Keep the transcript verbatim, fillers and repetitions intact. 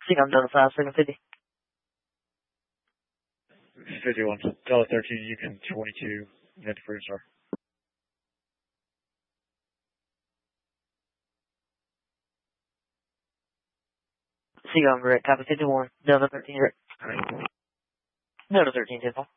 Seacom Delta five, seven fifty. fifty-one. Delta thirteen, Yukon twenty-two, net for star. Seacom direct, copy fifty-one. Delta thirteen direct. Delta thirteen, ten four.